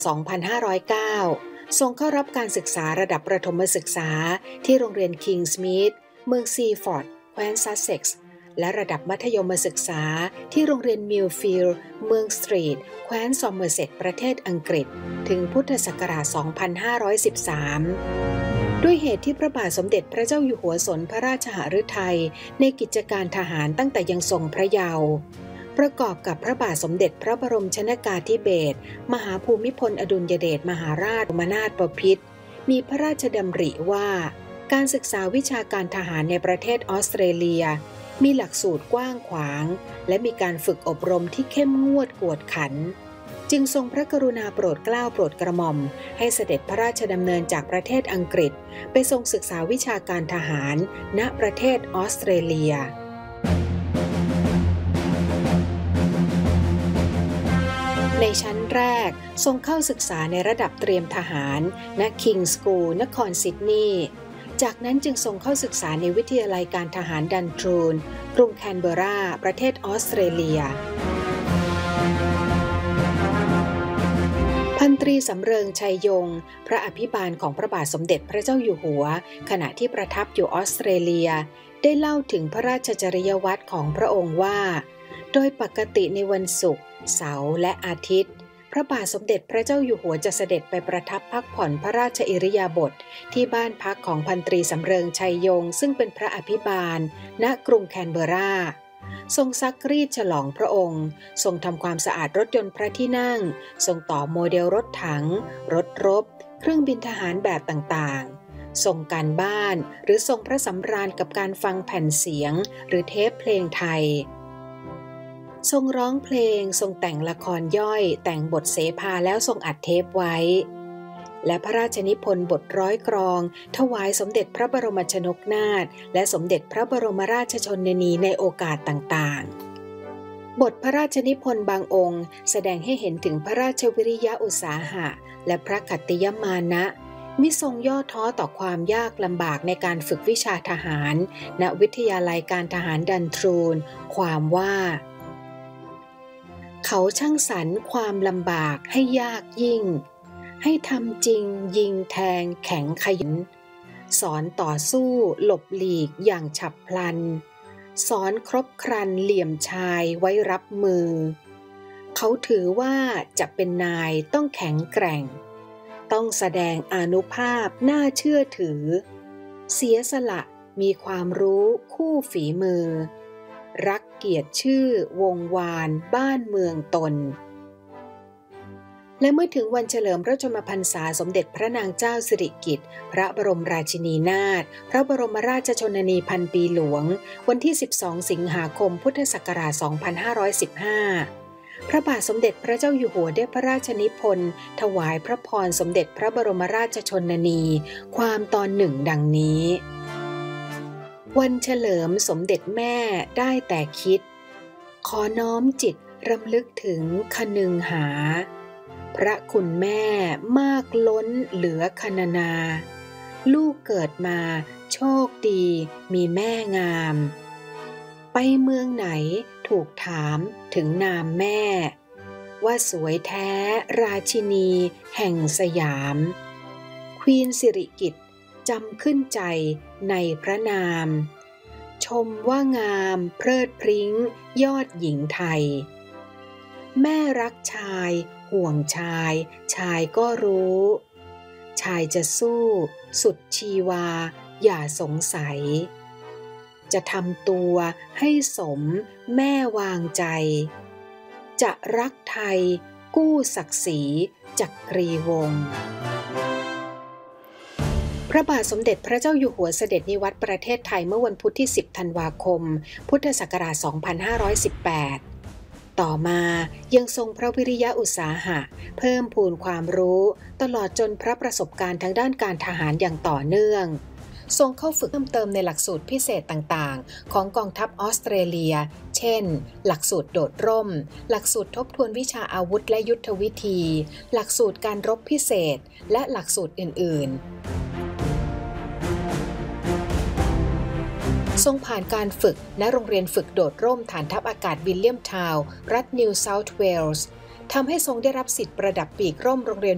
2509 ทรงเข้ารับการศึกษาระดับประถมศึกษาที่โรงเรียนคิงส์มีธเมืองซีฟอร์ดแคว้นซัสเซ็กซ์และระดับมัธยมศึกษาที่โรงเรียนมิลฟิลด์เมืองสตรีทแคว้นซอมเมอร์เซตประเทศอังกฤษถึงพุทธศักราช 2513 ด้วยเหตุที่พระบาทสมเด็จพระเจ้าอยู่หัวสนพระราชหฤทัยในกิจการทหารตั้งแต่ยังทรงพระเยาว์ประกอบกับพระบาทสมเด็จพระบรมชนกาธิเบศรมหาภูมิพลอดุลยเดชมหาราชบรมนาถบพิตรมีพระราชดำริว่าการศึกษาวิชาการทหารในประเทศออสเตรเลียมีหลักสูตรกว้างขวางและมีการฝึกอบรมที่เข้มงวดกวดขันจึงทรงพระกรุณาโปรดเกล้าโปรดกระหม่อมให้เสด็จพระราชดำเนินจากประเทศอังกฤษไปทรงศึกษาวิชาการทหารณประเทศออสเตรเลียในชั้นแรกทรงเข้าศึกษาในระดับเตรียมทหารณ King's School นครซิดนีย์จากนั้นจึงทรงเข้าศึกษาในวิทยาลัยการทหารดันทรูนกรุงแคนเบอราประเทศออสเตรเลียพันตรีสำเริงชัยยงพระอภิบาลของพระบาทสมเด็จพระเจ้าอยู่หัวขณะที่ประทับอยู่ออสเตรเลียได้เล่าถึงพระราชจริยวัตรของพระองค์ว่าโดยปกติในวันศุกร์เสาร์และอาทิตย์พระบาทสมเด็จพระเจ้าอยู่หัวจะเสด็จไปประทับพักผ่อนพระราชอิริยาบถที่บ้านพักของพันตรีสำเริงชัยยงซึ่งเป็นพระอภิบาลณกรุงแคนเบอราทรงซักรีดฉลองพระองค์ทรงทำความสะอาดรถยนต์พระที่นั่งทรงต่อโมเดลรถถังรถรบเครื่องบินทหารแบบต่างๆทรงการบ้านหรือทรงพระสำราญกับการฟังแผ่นเสียงหรือเทปเพลงไทยทรงร้องเพลงทรงแต่งละครย่อยแต่งบทเสภาแล้วทรงอัดเทปไว้และพระราชนิพนธ์บทร้อยกรองถวายสมเด็จพระบรมชนกนาถและสมเด็จพระบรมราชชนนีในโอกาสต่างๆบทพระราชนิพนธ์บางองค์แสดงให้เห็นถึงพระราชวิริยะอุตสาหะและพระขัตติยมานะมิทรงย่อท้อต่อความยากลำบากในการฝึกวิชาทหารณวิทยาลัยการทหารดันทรูนความว่าเขาช่างสรรความลำบากให้ยากยิ่งให้ทำจริงยิงแทงแข็งขยันสอนต่อสู้หลบหลีกอย่างฉับพลันสอนครบครันเหลี่ยมชายไว้รับมือเขาถือว่าจะเป็นนายต้องแข็งแกร่งต้องแสดงอานุภาพน่าเชื่อถือเสียสละมีความรู้คู่ฝีมือรักเกียรติชื่อวงวานบ้านเมืองตนและเมื่อถึงวันเฉลิมพระชนมพรรษาสมเด็จพระนางเจ้าสิริกิติ์พระบรมราชินีนาถพระบรมราชชนนีพันปีหลวงวันที่12สิงหาคมพุทธศักราช2515พระบาทสมเด็จพระเจ้าอยู่หัวได้พระราชนิพนธ์ถวายพระพรสมเด็จพระบรมราชชนนีความตอนหนึ่งดังนี้วันเฉลิมสมเด็จแม่ได้แต่คิดขอน้อมจิตรำลึกถึงคนึงหาพระคุณแม่มากล้นเหลือคณนาลูกเกิดมาโชคดีมีแม่งามไปเมืองไหนถูกถามถึงนามแม่ว่าสวยแท้ราชินีแห่งสยามควีนสิริกิติ์จำขึ้นใจในพระนามชมว่างามเพลิดพริ้งยอดหญิงไทยแม่รักชายห่วงชายชายก็รู้ชายจะสู้สุดชีวาอย่าสงสัยจะทำตัวให้สมแม่วางใจจะรักไทยกู้ศักดิ์ศรีจักรีวงศ์พระบาทสมเด็จพระเจ้าอยู่หัวเสด็จนิวัตรประเทศไทยเมื่อวันพุธที่10ธันวาคมพุทธศักราช2518ต่อมายังทรงพระวิริยะอุตสาหะเพิ่มพูนความรู้ตลอดจนพระประสบการณ์ทางด้านการทหารอย่างต่อเนื่องทรงเข้าฝึกเพิ่มเติมในหลักสูตรพิเศษต่างๆของกองทัพออสเตรเลียเช่นหลักสูตรโดดร่มหลักสูตรทบทวนวิชาอาวุธและยุทธวิธีหลักสูตรการรบพิเศษและหลักสูตรอื่นๆทรงผ่านการฝึกณโรงเรียนฝึกโดดร่มฐานทัพอากาศวิลเลียมทาวน์รัฐนิวเซาท์เวลส์ทำให้ทรงได้รับสิทธิ์ประดับปีกร่มโรงเรียน